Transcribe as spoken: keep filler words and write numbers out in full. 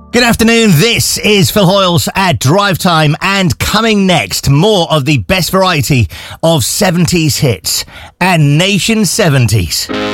Good afternoon, this is Phil Hoyles at Drive Time, and coming next, more of the best variety of seventies hits and Nation seventies.